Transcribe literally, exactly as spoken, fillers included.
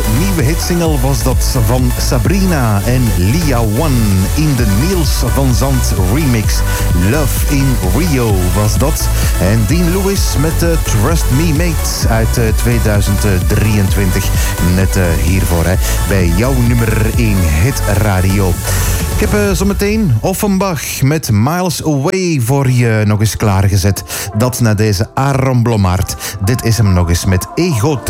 nieuwe hitsingle was dat van Sabrina en Lia One in de Niels van Zandt remix. Love in Rio was dat. En Dean Lewis met uh, Trust Me Mate uit uh, tweeduizend drieëntwintig. Net uh, hiervoor hè, bij jouw nummer één hit radio. Ik heb uh, zometeen Offenbach met Miles Away voor je nog eens klaargezet. Dat na deze Aaron Blommaert. Dit is hem nog eens met Ego